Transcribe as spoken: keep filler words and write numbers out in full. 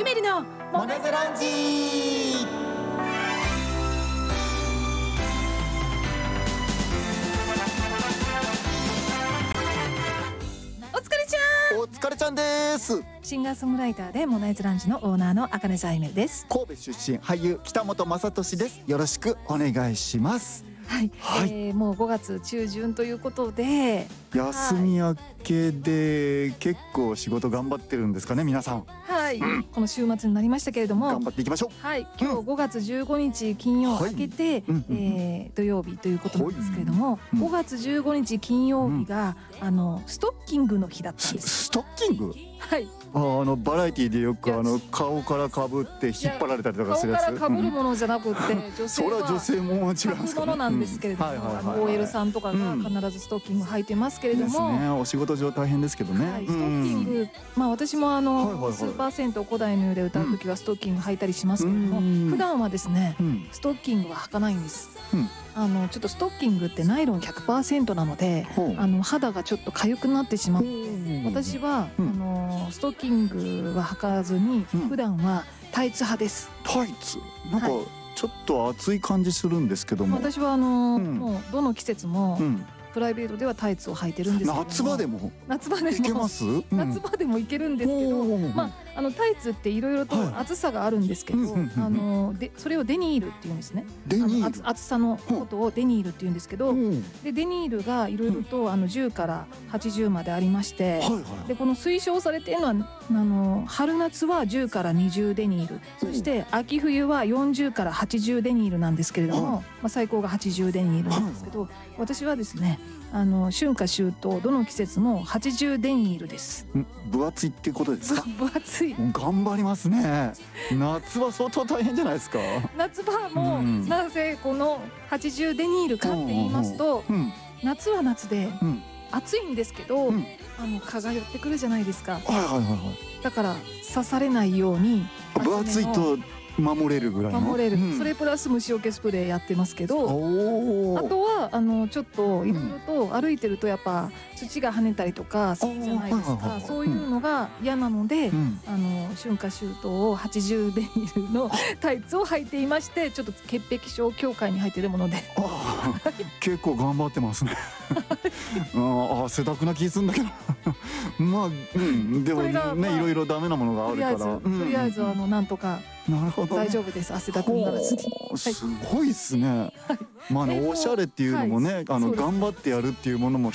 メルのモネズランチ。 お疲れちゃん。 お疲れちゃんです。 シンガーソングライターでモネズランチのオーナーのあかねさゆめです。 神戸出身俳優北本雅俊です。よろしくお願いします。 はい、 はい、 えー、もうごがつ中旬ということで休み明けで結構仕事頑張ってるんですかね皆さん。 はい、 うん、 この週末になりましたけれども頑張っていきましょう。 はい、今日ごがつじゅうごにち金曜明けて、 はい、うんうんうん、 えー、土曜日ということなんですけれども、 はい、うん、 ごがつじゅうごにち金曜日が、うん、あのストッキングの日だったんです。 ストッキング？ はい。 あ, あのバラエティでよくあの顔からかぶって引っ張られたりとかするやつ。 顔からかぶるものじゃなくて、うん、女性はそれは女性も違うんですかね。 ものなんですけれども、オーエル さんとかが必ずストッキング履いてますけれども、うん、ですね、 お仕事上大変ですけどね。 はい、ストッキング、うん、まあ私もあの、はいはいはい、スーパー銭湯古代の湯で歌うときはストッキング履いたりしますけれども、うん、普段はですね、うん、ストッキングは履かないんです。うん、あのちょっとストッキングってナイロン ひゃくパーセント なので、あの肌がちょっと痒くなってしまって、私は、うん、あのストッキングは履かずに、うん、普段はタイツ派です。 タイツなんか、はい、ちょっと暑い感じするんですけども、 私はあの、うん、もうどの季節も、うん、プライベートではタイツを履いてるんですけども、 夏場でも夏場でもいけます、うん、 夏場でもいけるんですけど、まああのタイツっていろいろと厚さがあるんですけど、はい、あのでそれをデニールっていうんですね。 デニール、 厚さのことをデニールっていうんですけど、でデニールがいろいろとあのじゅうからはちじゅうまでありまして、はいはい、でこの推奨されているのはあの春夏はじゅうからにじゅうデニール、そして秋冬はよんじゅうからはちじゅうデニールなんですけれども、はい、まあ、最高がはちじゅうデニールなんですけど、はい、私はですね、あの春夏秋冬どの季節もはちじゅうデニールです。 分厚いってことですか？ 分厚い。 頑張りますね。夏は相当大変じゃないですか？ 夏場も、うん、なぜこのはちじゅうデニールかって言いますと、うん、夏は夏で、うん、暑いんですけど、うん、あの蚊が寄ってくるじゃないですか。はいはいはいはい。だから刺されないように分厚いと守れるぐらいの、 守れる、うん、それプラス虫除けスプレーやってますけど、あとはあのちょっといろいろと歩いてるとやっぱ土が跳ねたりとかするじゃないですか。そういうのが嫌なので、うん、あの春夏秋冬をはちじゅうデニールのタイツを履いていまして、ちょっと潔癖症協会に入っているもので結構頑張ってますね。あ、汗だくな気するんだけどまあ、うん、でもね、まあ、いろいろダメなものがあるから、 とりあえずあのなんとか大丈夫です。汗だくにならずに。 すごいですね。まああのおしゃれっていうのもね、あの頑張ってやるっていうものも